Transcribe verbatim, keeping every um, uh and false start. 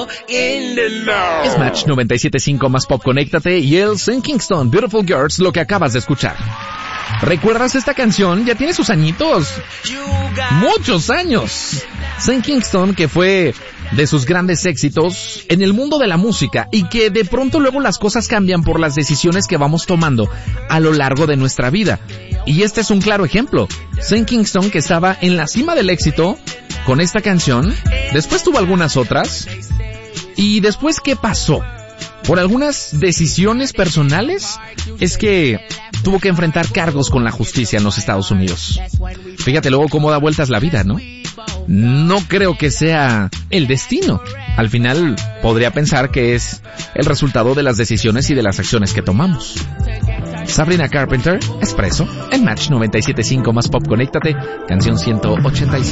Es Match noventa y siete punto cinco más pop, conéctate, y el Sean Kingston, Beautiful Girls, lo que acabas de escuchar. ¿Recuerdas esta canción? Ya tiene sus añitos. Muchos años. Sean Kingston, que fue de sus grandes éxitos en el mundo de la música y que de pronto luego las cosas cambian por las decisiones que vamos tomando a lo largo de nuestra vida. Y este es un claro ejemplo. Sean Kingston, que estaba en la cima del éxito con esta canción, después tuvo algunas otras. ¿Y después qué pasó? Por algunas decisiones personales, es que tuvo que enfrentar cargos con la justicia en los Estados Unidos. Fíjate luego cómo da vueltas la vida, ¿no? No creo que sea el destino. Al final, podría pensar que es el resultado de las decisiones y de las acciones que tomamos. Sabrina Carpenter, Espresso, en Match noventa y siete punto cinco más pop, conéctate, canción ciento ochenta y siete.